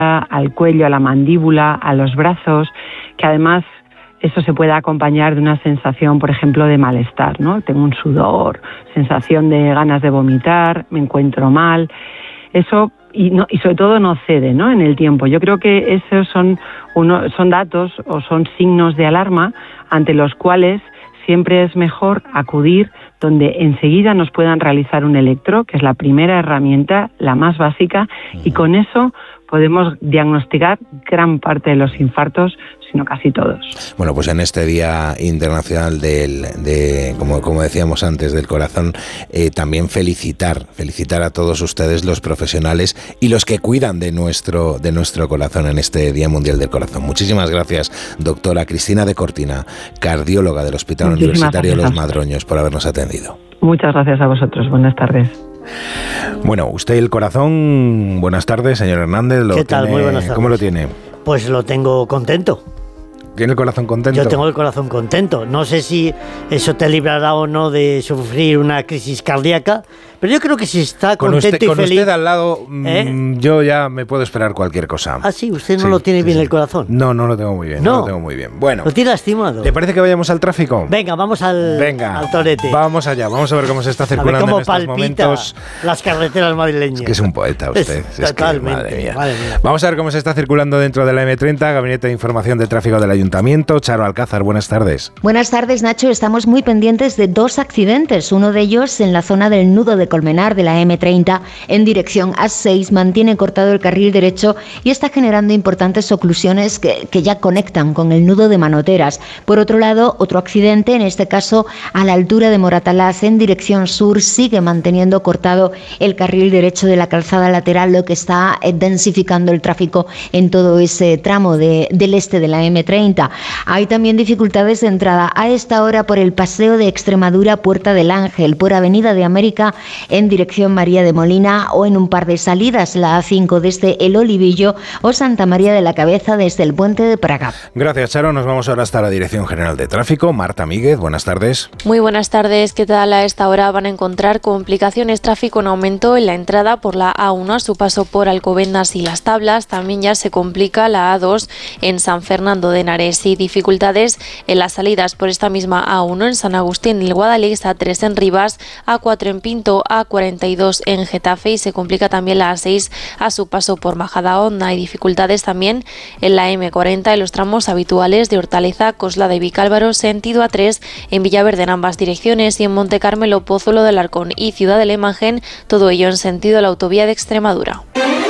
al cuello, a la mandíbula, a los brazos, que además eso se puede acompañar de una sensación, por ejemplo, de malestar, ¿no? Tengo un sudor, sensación de ganas de vomitar, me encuentro mal. Eso, y sobre todo no cede, ¿no?, en el tiempo. Yo creo que esos son datos o son signos de alarma ante los cuales siempre es mejor acudir donde enseguida nos puedan realizar un electro, que es la primera herramienta, la más básica, y con eso podemos diagnosticar gran parte de los infartos, sino casi todos. Bueno, pues en este Día Internacional como decíamos antes, del corazón, también felicitar a todos ustedes, los profesionales y los que cuidan de nuestro corazón en este Día Mundial del Corazón. Muchísimas gracias, doctora Cristina de Cortina, cardióloga del Hospital Universitario Los Madroños, por habernos atendido. Muchas gracias a vosotros. Buenas tardes. Bueno, usted el corazón, buenas tardes, señor Hernández. ¿Qué tal? Muy buenas tardes. ¿Cómo lo tiene? Pues lo tengo contento. ¿Tiene el corazón contento? Yo tengo el corazón contento. No sé si eso te librará o no de sufrir una crisis cardíaca, pero yo creo que si está contento y feliz... Con usted al lado, yo ya me puedo esperar cualquier cosa. Ah, sí, ¿usted no lo tiene bien el corazón? No lo tengo muy bien. No lo tengo muy bien. Bueno. ¿Lo tiene lastimado? ¿Le parece que vayamos al tráfico? Venga, vamos al torete. Vamos allá, vamos a ver cómo se está circulando en estos momentos. Las carreteras madrileñas. Es que es un poeta usted. Totalmente. Madre mía. Vamos a ver cómo se está circulando dentro de la M30, Gabinete de Información de Tráfico del Ayuntamiento. Charo Alcázar, buenas tardes. Buenas tardes, Nacho. Estamos muy pendientes de dos accidentes. Uno de ellos en la zona del nudo de Colmenar de la M30 en dirección A6 mantiene cortado el carril derecho y está generando importantes oclusiones que ya conectan con el nudo de Manoteras. Por otro lado, otro accidente, en este caso a la altura de Moratalaz en dirección sur, sigue manteniendo cortado el carril derecho de la calzada lateral, lo que está densificando el tráfico en todo ese tramo del este de la M30. Hay también dificultades de entrada a esta hora por el Paseo de Extremadura, Puerta del Ángel, por Avenida de América en dirección María de Molina, o en un par de salidas, la A5 desde El Olivillo o Santa María de la Cabeza desde el Puente de Praga. Gracias, Charo. Nos vamos ahora hasta la Dirección General de Tráfico. Marta Míguez, buenas tardes. Muy buenas tardes. ¿Qué tal? A esta hora van a encontrar complicaciones, tráfico en aumento en la entrada por la A1 a su paso por Alcobendas y Las Tablas. También ya se complica la A2 en San Fernando de Henares y dificultades en las salidas por esta misma A1 en San Agustín y el Guadalix, A3 en Rivas, A4 en Pinto, A42 en Getafe, y se complica también la A6 a su paso por Majadahonda. Hay dificultades también en la M40 en los tramos habituales de Hortaleza, Coslada y Vicálvaro, sentido A3 en Villaverde en ambas direcciones, y en Monte Carmelo, Pozuelo del Arcón y Ciudad de la Imagen, todo ello en sentido a la autovía de Extremadura.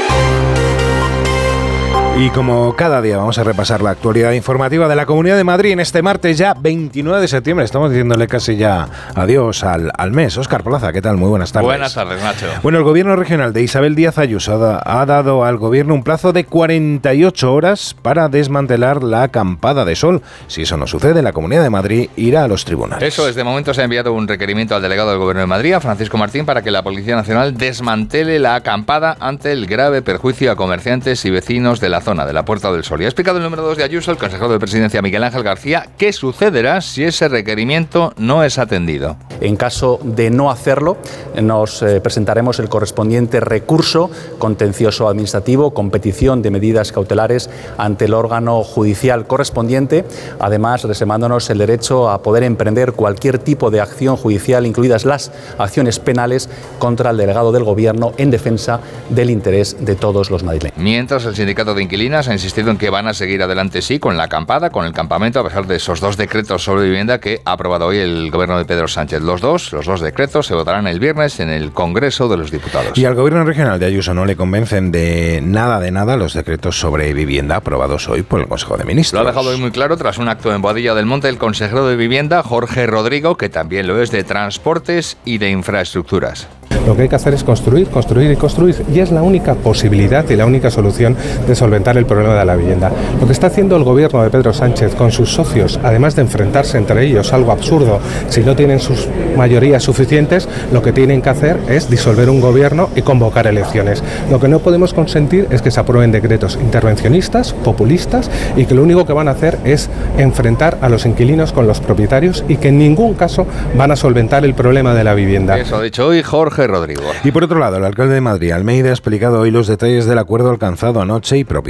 Y como cada día vamos a repasar la actualidad informativa de la Comunidad de Madrid en este martes ya 29 de septiembre. Estamos diciéndole casi ya adiós al mes. Óscar Plaza, ¿qué tal? Muy buenas tardes. Buenas tardes, Nacho. Bueno, el Gobierno regional de Isabel Díaz Ayuso ha dado al Gobierno un plazo de 48 horas para desmantelar la acampada de sol. Si eso no sucede, la Comunidad de Madrid irá a los tribunales. Eso es, de momento se ha enviado un requerimiento al delegado del Gobierno de Madrid, a Francisco Martín, para que la Policía Nacional desmantele la acampada ante el grave perjuicio a comerciantes y vecinos de la zona de la Puerta del Sol. Y ha explicado el número 2 de Ayuso, el consejero de Presidencia Miguel Ángel García, qué sucederá si ese requerimiento no es atendido. En caso de no hacerlo, nos presentaremos el correspondiente recurso contencioso administrativo con petición de medidas cautelares ante el órgano judicial correspondiente, además reservándonos el derecho a poder emprender cualquier tipo de acción judicial, incluidas las acciones penales, contra el delegado del Gobierno en defensa del interés de todos los madrileños. Mientras, el sindicato de inquilinas ha insistido en que van a seguir adelante, sí, con la acampada, con el campamento, a pesar de esos dos decretos sobre vivienda que ha aprobado hoy el Gobierno de Pedro Sánchez. Los dos decretos se votarán el viernes en el Congreso de los Diputados. Y al Gobierno regional de Ayuso no le convencen de nada los decretos sobre vivienda aprobados hoy por el Consejo de Ministros. Lo ha dejado hoy muy claro tras un acto en Boadilla del Monte el consejero de Vivienda, Jorge Rodrigo, que también lo es de Transportes y de Infraestructuras. Lo que hay que hacer es construir y construir, y es la única posibilidad y la única solución de solventar el problema de la vivienda. Lo que está haciendo el Gobierno de Pedro Sánchez con sus socios, además de enfrentarse entre ellos, algo absurdo, si no tienen sus mayorías suficientes, lo que tienen que hacer es disolver un gobierno y convocar elecciones. Lo que no podemos consentir es que se aprueben decretos intervencionistas, populistas, y que lo único que van a hacer es enfrentar a los inquilinos con los propietarios, y que en ningún caso van a solventar el problema de la vivienda. Eso ha dicho hoy Jorge Rodrigo. Rodrigo. Y por otro lado, el alcalde de Madrid, Almeida, ha explicado hoy los detalles del acuerdo alcanzado anoche y